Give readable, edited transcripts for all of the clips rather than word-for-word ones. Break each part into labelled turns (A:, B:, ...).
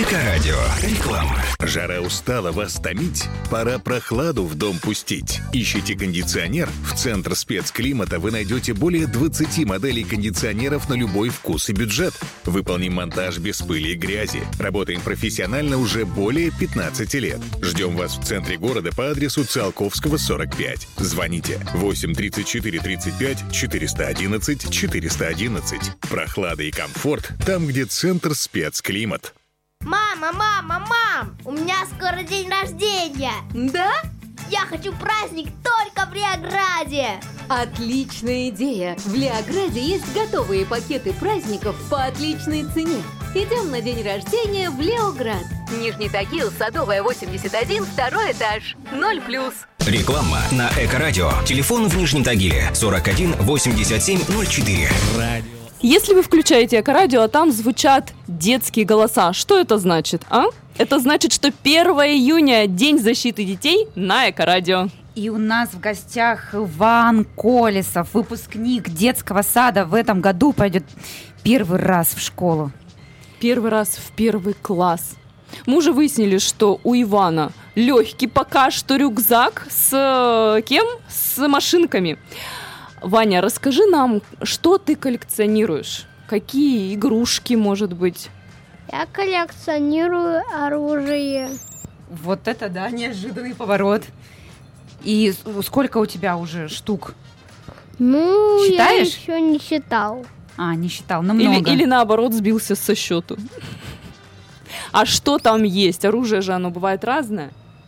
A: Эко-радио. Реклама. Жара устала вас томить? Пора прохладу в дом пустить. Ищите кондиционер? В Центр спецклимата вы найдете более 20 моделей кондиционеров на любой вкус и бюджет. Выполним монтаж без пыли и грязи. Работаем профессионально уже более 15 лет. Ждем вас в центре города по адресу Циолковского, 45. Звоните 8 34 35 411 411. Прохлада и комфорт там, где Центр спецклимат.
B: Мам! У меня скоро день рождения!
C: Да?
B: Я хочу праздник только в Леограде!
C: Отличная идея! В Леограде есть готовые пакеты праздников по отличной цене. Идем на день рождения в Леоград. Нижний Тагил, Садовая, 81, второй этаж. 0+.
A: Реклама на Эко-радио. Телефон в Нижнем Тагиле 41 87 04.
D: Если вы включаете Эко-радио, а там звучат детские голоса, что это значит, а? Это значит, что 1 июня – День защиты детей на Эко-радио.
E: И у нас в гостях Иван Колесов, выпускник детского сада. В этом году пойдет первый раз в школу.
D: Первый раз в 1 класс. Мы уже выяснили, что у Ивана легкий пока что рюкзак с кем? С машинками. Ваня, расскажи нам, что ты коллекционируешь? Какие игрушки, может быть?
B: Я коллекционирую оружие.
E: Вот это да, неожиданный поворот. И сколько у тебя уже штук?
B: Ну,
E: Считаешь?
B: я еще не считал.
E: Не считал, но много.
D: Или наоборот сбился со счету. А что там есть? Оружие же, оно бывает разное.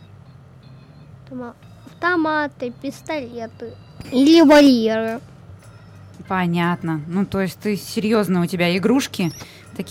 B: Автоматы, пистолеты. И револьверы.
E: Понятно. Ну, то есть ты серьезно, у тебя игрушки